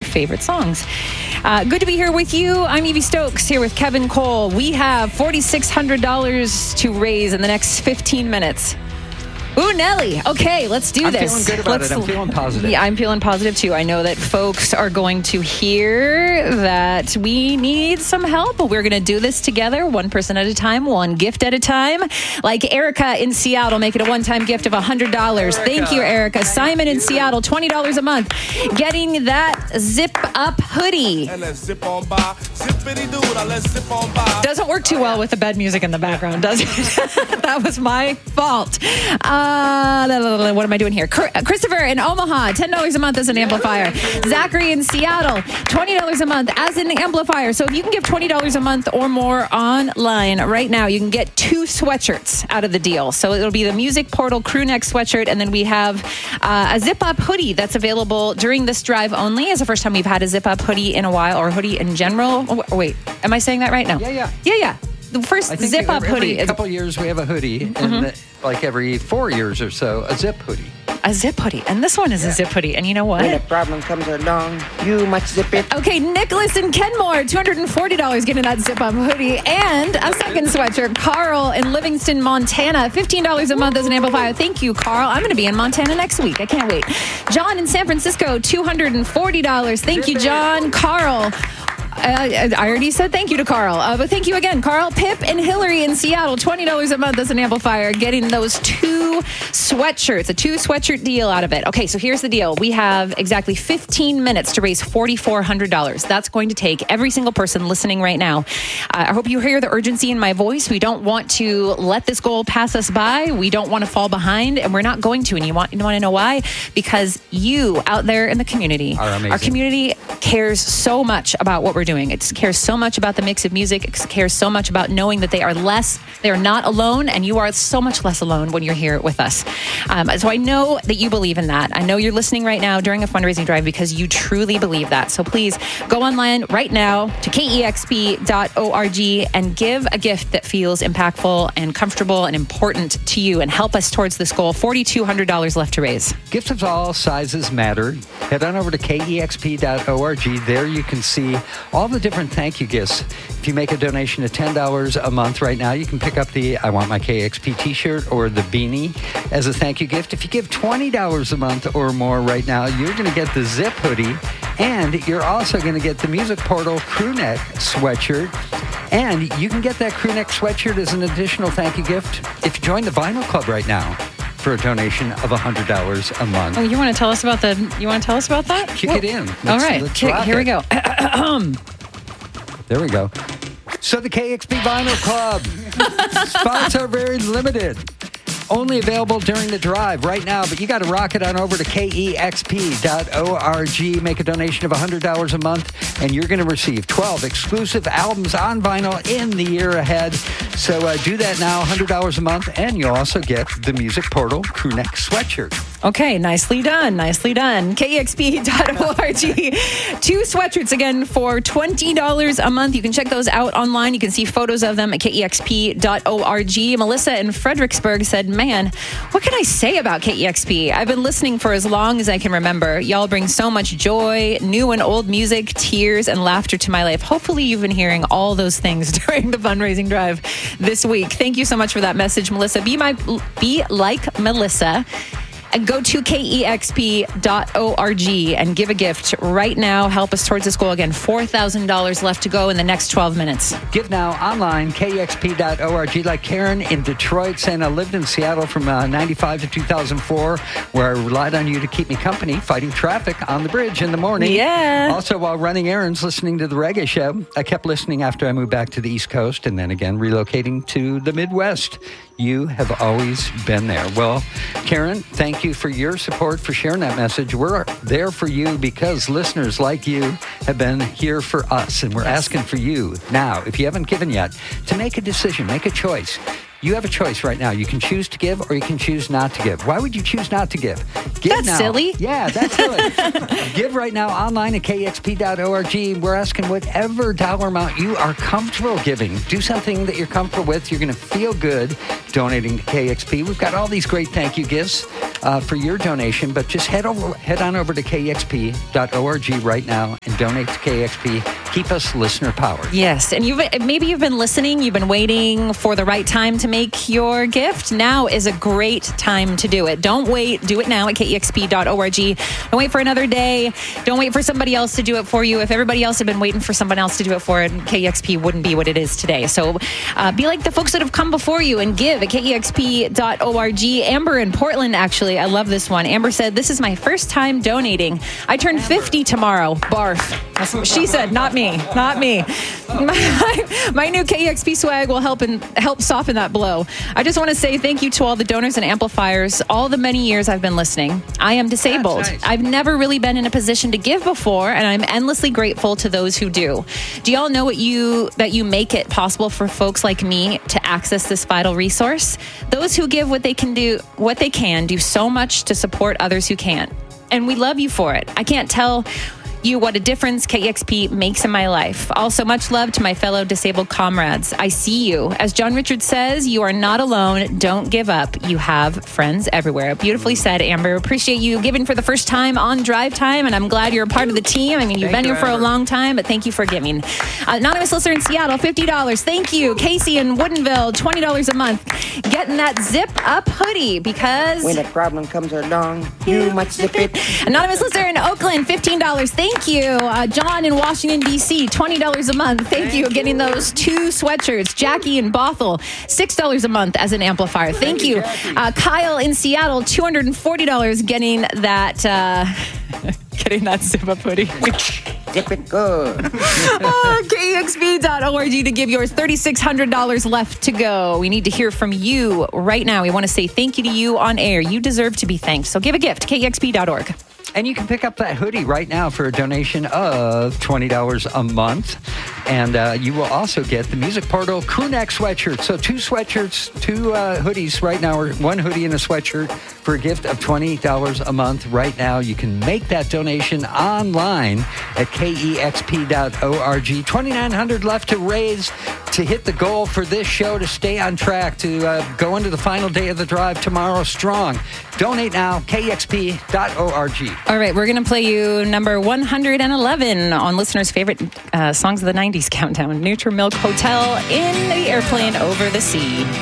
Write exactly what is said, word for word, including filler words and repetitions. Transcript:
favorite songs. Uh, good to be here with you. I'm Evie Stokes here with Kevin Cole. We have four thousand six hundred dollars to raise in the next fifteen minutes. Ooh, Nelly. Okay, let's do I'm this. I'm feeling good about let's, it. I'm feeling positive. Yeah, I'm feeling positive too. I know that folks are going to hear that we need some help, but we're going to do this together, one person at a time, one gift at a time. Like Erica in Seattle, make it a one-time gift of one hundred dollars. Erica. Thank you, Erica. Simon in Seattle, twenty dollars a month. Getting that zip-up hoodie. Doesn't work too well with the bed music in the background, does it? That was my fault. Uh, what am I doing here? Christopher in Omaha, ten dollars a month as an amplifier. Zachary in Seattle, twenty dollars a month as an amplifier. So if you can give twenty dollars a month or more online right now, you can get two sweatshirts out of the deal. So it'll be the Music Portal crew neck sweatshirt, and then we have uh, a zip-up hoodie that's available during this drive only. It's the first time we've had a zip-up hoodie in a while, or a hoodie in general. Oh, wait, am I saying that right now? Yeah, yeah. Yeah, yeah. The first zip-up hoodie. Every couple years we have a hoodie, and Mm-hmm. like every four years or so, a zip hoodie. A zip hoodie. And this one is Yeah. a zip hoodie. And you know what? When a problem comes along, you must zip it. Okay, Nicholas in Kenmore, two hundred forty dollars getting that zip-up hoodie. And a second sweatshirt. Carl in Livingston, Montana, fifteen dollars a month as an amplifier. Thank you, Carl. I'm going to be in Montana next week. I can't wait. John in San Francisco, two hundred forty dollars. Thank you, John. Carl. Uh, I already said thank you to Carl, uh, but thank you again, Carl. Pip and Hillary in Seattle, twenty dollars a month as an amplifier, getting those two sweatshirts, a two sweatshirt deal out of it. Okay, so here's the deal. We have exactly fifteen minutes to raise four thousand four hundred dollars. That's going to take every single person listening right now. Uh, I hope you hear the urgency in my voice. We don't want to let this goal pass us by. We don't want to fall behind, and we're not going to. And you want, you want to know why? Because you out there in the community, Are amazing. our community cares so much about what we're doing. It cares so much about the mix of music. It cares so much about knowing that they are less, they are not alone, and you are so much less alone when you're here with us. Um, so I know that you believe in that. I know you're listening right now during a fundraising drive because you truly believe that. So please go online right now to K E X P dot org and give a gift that feels impactful and comfortable and important to you, and help us towards this goal. four thousand two hundred dollars left to raise. Gifts of all sizes matter. Head on over to K E X P dot org. There you can see all the different thank you gifts. If you make a donation of ten dollars a month right now, you can pick up the I Want My K X P t-shirt or the beanie as a thank you gift. If you give twenty dollars a month or more right now, you're going to get the zip hoodie, and you're also going to get the Music Portal crew neck sweatshirt. And you can get that crew neck sweatshirt as an additional thank you gift if you join the Vinyl Club right now for a donation of one hundred dollars a month. Oh, you want to tell us about the, you want to tell us about that? Kick Whoa. it in. Let's, All right, let's Kick, rock here we it. go. There we go. So the K X P Vinyl Club spots are very limited. Only available during the drive right now, but you got to rock it on over to K E X P dot org. Make a donation of one hundred dollars a month, and you're going to receive twelve exclusive albums on vinyl in the year ahead. So uh, do that now, one hundred dollars a month, and you'll also get the Music Portal crew neck sweatshirt. Okay, nicely done. Nicely done. K E X P dot org. Two sweatshirts again for twenty dollars a month. You can check those out online. You can see photos of them at K E X P dot org. Melissa in Fredericksburg said, man, what can I say about K E X P? I've been listening for as long as I can remember. Y'all bring so much joy, new and old music, tears, and laughter to my life. Hopefully you've been hearing all those things during the fundraising drive this week. Thank you so much for that message, Melissa. Be my, be like Melissa. And go to K E X P dot org and give a gift right now. Help us towards this goal. Again, four thousand dollars left to go in the next twelve minutes. Give now online, K E X P dot org. Like Karen in Detroit saying, I lived in Seattle from uh, ninety-five to two thousand four, where I relied on you to keep me company, fighting traffic on the bridge in the morning. Yeah. Also, while running errands, listening to the reggae show. I kept listening after I moved back to the East Coast, and then again relocating to the Midwest. You have always been there. Well, Karen, thank you for your support, for sharing that message. We're there for you because listeners like you have been here for us, and we're asking for you now, if you haven't given yet, to make a decision, make a choice. You have a choice right now. You can choose to give or you can choose not to give. Why would you choose not to give? Give That's now. silly. Yeah, that's silly. Give right now online at K X P dot org. We're asking whatever dollar amount you are comfortable giving. Do something that you're comfortable with. You're going to feel good donating to K X P. We've got all these great thank you gifts uh, for your donation, but just head over, head on over to K X P dot org right now and donate to K X P. Keep us listener powered. Yes, and you've maybe you've been listening, you've been waiting for the right time to make your gift. Now is a great time to do it. Don't wait. Do it now at K X P dot org. Don't wait for another day. Don't wait for somebody else to do it for you. If everybody else had been waiting for someone else to do it for it, K X P wouldn't be what it is today. So uh, be like the folks that have come before you and give at K X P dot org. Amber in Portland, actually, I love this one. Amber said, this is my first time donating. I turn fifty tomorrow. Barf. That's what she said, not me. Not me. My, my new K X P swag will help and help soften that blow. I just want to say thank you to all the donors and amplifiers all the many years I've been listening. I am disabled. Nice. I've never really been in a position to give before, and I'm endlessly grateful to those who do. Do y'all know what you that you make it possible for folks like me to access this vital resource? Those who give what they can do, what they can, do so much to support others who can't. And we love you for it. I can't tell you what a difference K X P makes in my life. Also, much love to my fellow disabled comrades. I see you. As John Richard says, you are not alone. Don't give up. You have friends everywhere. Beautifully said, Amber. Appreciate you giving for the first time on Drive Time, and I'm glad you're a part of the team. I mean, you've Thank been you, here for a Amber. long time, but thank you for giving. Uh, anonymous listener in Seattle, fifty dollars. Thank you. Casey in Woodinville, twenty dollars a month. Getting that zip up hoodie because... When a problem comes along, you must zip it. Anonymous listener in Oakland, fifteen dollars. Thank you. Uh, John in Washington, D C, twenty dollars a month. Thank, Thank you. Getting those two sweatshirts. Jackie in Bothell, six dollars a month as an amplifier. Thank, Thank you. Uh, Kyle in Seattle, two hundred forty dollars getting that, uh, getting that zip up hoodie. Zip it good. uh, K X P dot org to give yours. three thousand six hundred dollars left to go. We need to hear from you right now. We want to say thank you to you on air. You deserve to be thanked. So give a gift. K X P dot org. And you can pick up that hoodie right now for a donation of twenty dollars a month. And uh, you will also get the Music Portal crew neck sweatshirt. So two sweatshirts, two uh, hoodies right now, or one hoodie and a sweatshirt for a gift of twenty dollars a month right now. You can make that donation online at K E X P dot org. twenty-nine hundred dollars left to raise to hit the goal for this show to stay on track, to uh, go into the final day of the drive tomorrow strong. Donate now, K X P dot org. All right, we're going to play you number one hundred eleven on listeners' favorite uh, songs of the nineties countdown. Nutri-Milk Hotel in the airplane over the sea.